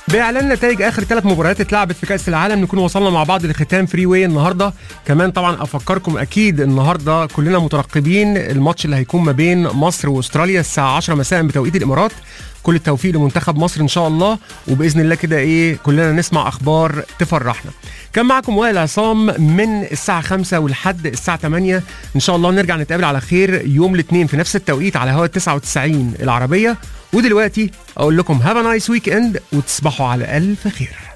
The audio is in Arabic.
باعلان نتائج اخر 3 مباريات اتلعبت في كاس العالم نكون وصلنا مع بعض لختام فري واي النهارده. كمان طبعا افكركم اكيد النهارده كلنا مترقبين الماتش اللي هيكون ما بين مصر واستراليا الساعه 10 مساء بتوقيت الامارات. كل التوفيق لمنتخب مصر ان شاء الله، وباذن الله كده كلنا نسمع اخبار تفرحنا. كان معكم وائل عصام من الساعه 5 ولحد الساعه 8. ان شاء الله نرجع نتقابل على خير يوم الاثنين في نفس التوقيت على هوا 99 العربيه. ودلوقتي اقول لكم هاف ا نايس ويك اند وتصبحوا على الف خير.